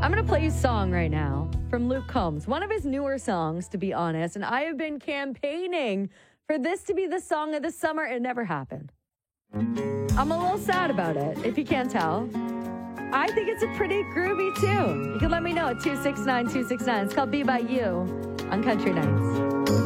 I'm going to play you a song right now from Luke Combs, one of his newer songs, to be honest. And I have been campaigning for this to be the song of the summer. It never happened. I'm a little sad about it, if you can't tell. I think it's a pretty groovy tune. You can let me know at 269-269. It's called Be By You on Country Nights.